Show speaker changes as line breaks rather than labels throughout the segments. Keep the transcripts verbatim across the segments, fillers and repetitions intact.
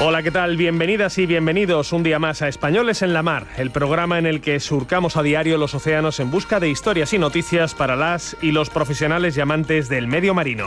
Hola, ¿qué tal? Bienvenidas y bienvenidos un día más a Españoles en la Mar, el programa en el que surcamos a diario los océanos en busca de historias y noticias para las y los profesionales y amantes del medio marino.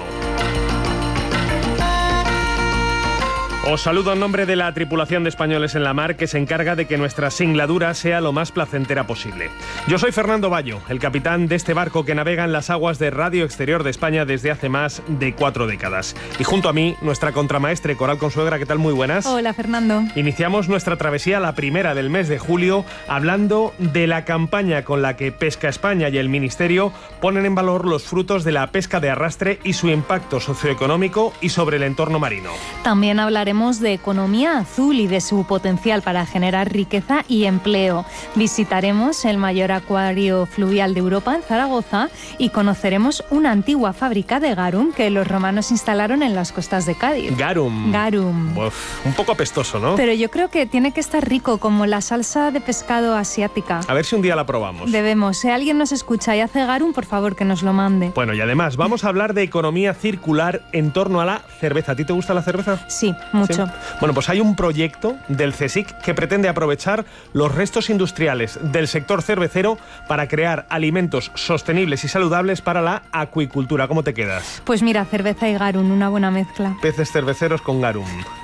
Os saludo en nombre de la tripulación de Españoles en la Mar, que se encarga de que nuestra singladura sea lo más placentera posible. Yo soy Fernando Bayo, el capitán de este barco que navega en las aguas de Radio Exterior de España desde hace más de cuatro décadas. Y junto a mí, nuestra contramaestre Coral Consuegra. ¿Qué tal? Muy buenas.
Hola, Fernando.
Iniciamos nuestra travesía, la primera del mes de julio, hablando de la campaña con la que Pesca España y el Ministerio ponen en valor los frutos de la pesca de arrastre y su impacto socioeconómico y sobre el entorno marino.
También hablaremos de economía azul y de su potencial para generar riqueza y empleo. Visitaremos el mayor acuario fluvial de Europa en Zaragoza y conoceremos una antigua fábrica de garum que los romanos instalaron en las costas de Cádiz.
Garum.
Garum.
Uf, un poco apestoso, ¿no?
Pero yo creo que tiene que estar rico, como la salsa de pescado asiática.
A ver si un día la probamos.
Debemos. Si alguien nos escucha y hace garum, por favor, que nos lo mande.
Bueno, y además vamos a hablar de economía circular en torno a la cerveza. ¿A ti te gusta la cerveza?
Sí, mucho.
Sí. Bueno, pues hay un proyecto del CSIC que pretende aprovechar los restos industriales del sector cervecero para crear alimentos sostenibles y saludables para la acuicultura. ¿Cómo te quedas?
Pues mira, cerveza y garum, una buena mezcla.
Peces cerveceros con garum.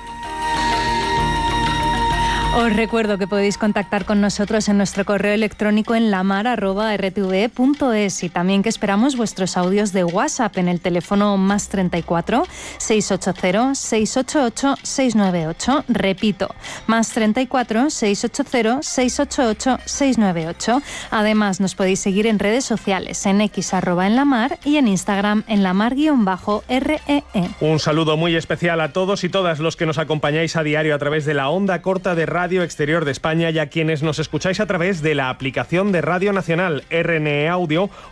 Os recuerdo que podéis contactar con nosotros en nuestro correo electrónico en lamar arroba r t v punto es y también que esperamos vuestros audios de WhatsApp en el teléfono más treinta y cuatro, seiscientos ochenta, seiscientos ochenta y ocho, seiscientos noventa y ocho. Repito, más treinta y cuatro, seiscientos ochenta, seiscientos ochenta y ocho, seiscientos noventa y ocho. Además, nos podéis seguir en redes sociales, en X arroba en la mar y en Instagram en lamar guión bajo R E E.
Un saludo muy especial a todos y todas los que nos acompañáis a diario a través de la onda corta de Radio Exterior de España y a quienes nos escucháis a través de la aplicación de Radio Nacional R N E Audio